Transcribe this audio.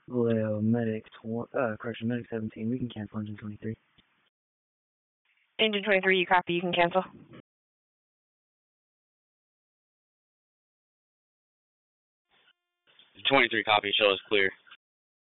Vallejo, medic, medic 17, we can cancel engine 23. Engine 23, you copy, you can cancel. 23 copy, show us clear.